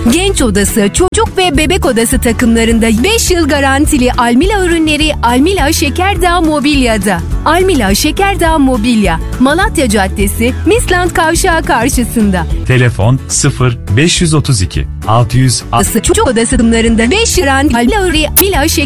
Genç odası, çocuk ve bebek odası takımlarında 5 yıl garantili Almila ürünleri Almila Şekerdağ Mobilya'da. Almila Şekerdağ Mobilya, Malatya Caddesi, Misland Kavşağı karşısında. Telefon 0 532 600 Çocuk odası takımlarında 5 yıl garantili Almila ürünleri Almila Şekerdağ